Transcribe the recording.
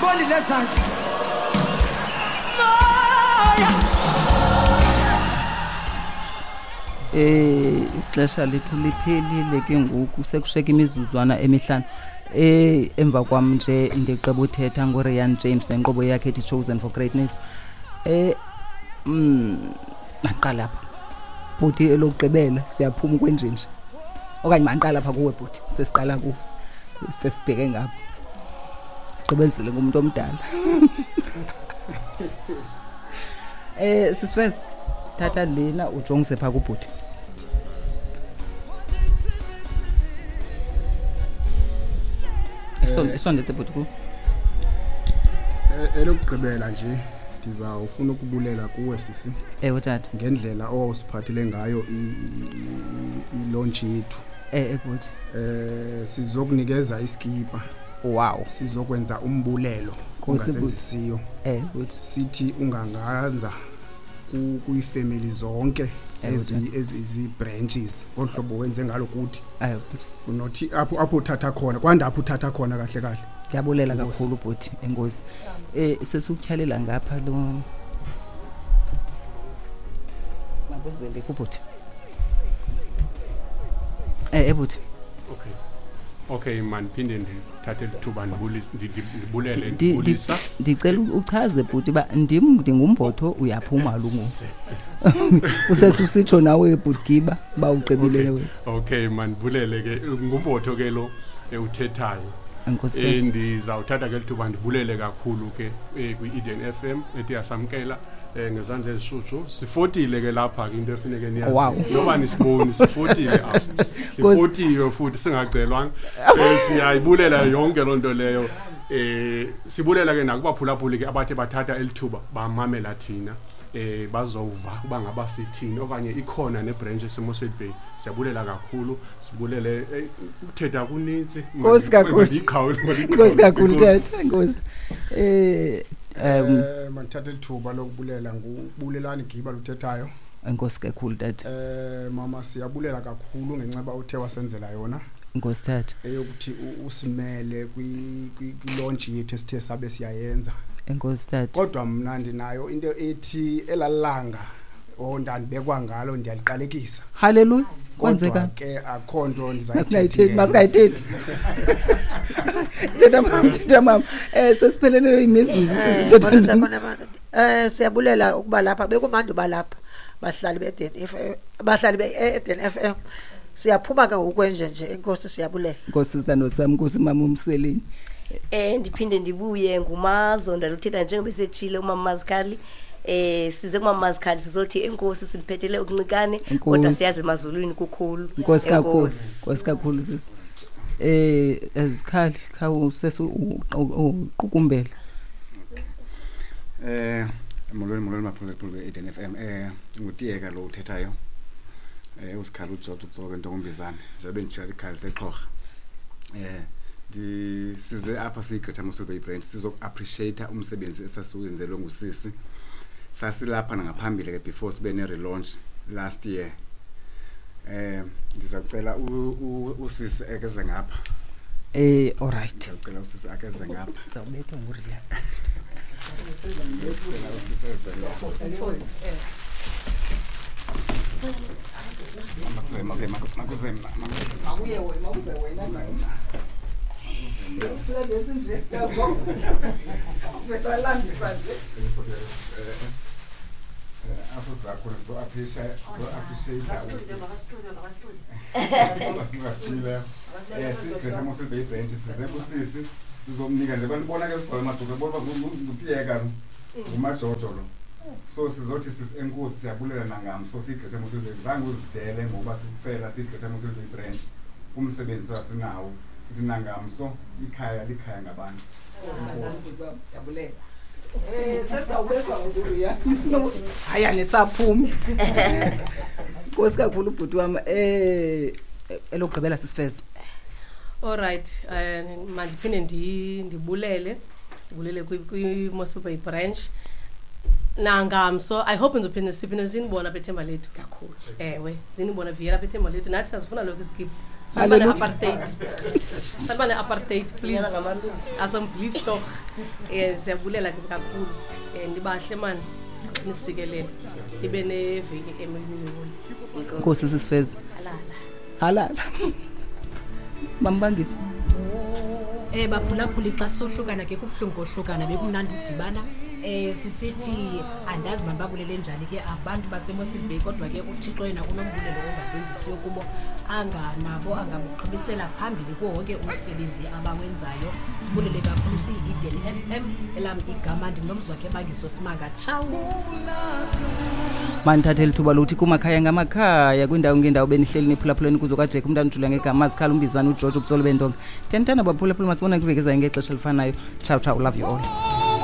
ngibona lezandla ixesha lethu liphelile ke ngoku sekusheka imizuzwana emihlanu emva kwam nje ndiqeba uthetha ngoRyan James nenkqubo yakhe ethi Chosen for Greatness. Manqala lapha bhuti elokugqibela siyaphuma kwenjenje okanye manqala lapha kuwe bhuti sesiqala ku sesibheke ngapha sigqibelisele ngumuntu omdala. Sisifes thatha lena ujongise pha kubhuti. Isondetse bhuti ku elokugqibela nje ndizawufuna ukubulela kuwe sisi utata ngendlela owawusiphathele ngayo i-launch yethu bhuti sizokunikeza iskipa. Wow, sizokwenza umbulelo kungasenzisiyo bhuti sithi unganganza kuyifamily zonke ezi branches ngohlobo wenze ngalo kuthi bhuti unothi apho uthatha khona kwandapho uthatha khona kahle kahle. Ndiyabulela kakhulu bhuti enkosi. Sesukutyalela ngapha lo mabuzele kubhuti. Bhuti. Okay man, phinde ndithathe ithuba ndibulele ndibulisa. Ndicela uchaze bhuti ba ndingumbotho uyaphuma lungu. Usesusitsho nawe bhuti Giba ba uqebile wena. Okay man, bulele ke ngumbotho ke lo uthethayo. Enkosi. Ndizawuthatha ke lithuba ndibulele kakhulu ke kwi-Eden FM ethi yasamkela ngezandla ezishushu. Sifotile ke lapha ke into efuneke niyazi. Noba nisiboni sifotile apha. Sifotiwe futhi singacelwanga. Siyayibulela yonke lonto leyo. Sibulela ke nakubaphulaphuli ke abathe bathatha elithuba bamamela thina. Bazova kuba ngaba sithini okanye ikhona nebranch eseMossel Bay. Siyabulela kakhulu, sibulele uthetha kuninzi. Nkosi kakhulu. Nkosi kakhulu thetha nkosi. Mandithathe ithuba lokubulela ngubulelani Giba luthethayo. Enkosi kakhulu thetha. Mama siyabulela kakhulu ngenceba uthe wasenzela yona. Nkosi thetha. Eyokuthi usimele kwi-launch yethu esithe sabe siyayenza. Enkosi thetha. Kodwa mna ndinayo into ethi elalanga ndandibekwa ngalo ndiyaliqalekisa. Hallelujah. Kwenzeka ke akho nto masikayithethi. Thetha mama. Sesiphelele imizuzu sisithetha. Siyabulela ukuba lapha bekumandu balapha bahlali be-Eden FM. Siyaphuma ke ukwenje nje enkosi siyabulela. Nkosi sithando sami nkosi mama umseleni. Ndiphinde ndibuye nguMazonda luthetha njengoba sechile umama Mazikali. Size kuma Mazikali sizothi enkosi simphethele ukuncikane kodwa siyazi emazulwini kukhulu. Nkosi kakhulu. Nkosi kakhulu sisi. Ezikhali khawu sesuqukumbela. Molweni maphulaphula Eden FM ngutiyeka lo uthethayo. Usikhali uJojo Tsoke Ntokombizana njengoba nditshela ikhali seqhorha. Size apha siyiGreater Mossel Bay branch sizoku-appreciate umsebenzi esasiwenzelwe ngusisi. Sasilapha ngaphambili ke before sibe ne-relaunch last year. Ndizakucela usisi ekeze ngapha. Alright. Ngicela usisi akeze ngapha. Zawubethwa nguriya. Ngicela usisi eze ngapha. Makuye wena uze wena. Silengese nje yabo. Uzebalambisa nje. After zakho so appreciate Greater Mossel Bay branch size kusisi sizomnika nje banibona ke sibhala madoda bona ngutiyeka ngumajojo lo. So sizothi sisi enkosi siyabulela nangamso siGreater Mossel Bay zange uzidele ngoba sifela siGreater Mossel Bay branch umsebenzi wasinawo sithi nangamso ikhaya likhaya ngabantu. Yabulela. Sesawubekwa nguriya. Haya nisaphumi. Nkosi kakhulu ubhuti wami elokugqibela sisifeza. All right, mandiphinde ndibulele kwi-Mossel Bay branch. Nangamso I hope ngizophinde siphinda sinibona bethemba lethu kakhulu. Zinibona viyela bethemba lethu nathi sasifuna lokho isikip Sanibane apartheid. Sanibane apartheid please. Asambelieve toch. Siyabulela kakhulu. Ndibahle man. Nisikelele. Ibe neveki emini. Nkosi sisifeza. Halala. Mambangisi. Baphulaphula xa sohlukana ke kubhlungu ohlukana bekumnandi udibana. Sisithi andazi mababulele njani ke abantu baseMossel Bay kodwa ke uThixo yena unombulelo ongazenzisiyo kubo anganabo angabuqhubisela phambili konke umsebenzi abawenzayo. Sibulele kakhulu siEden FM elami igama ndinomzwakhe bangiso simanga. Ciao. Mandithathele ithuba lokuthi kumakhaya ngamakhaya kwindawo ngendawo benihleli niphulaphuleni kuzo kaJack umntana uJulia ngegama Azikhala umbizana uGeorge uButsolo bendonga. Ndiyandithanda baphulaphula masibona kuveke ezayo ngexesha elifanayo. Ciao ciao, love you all.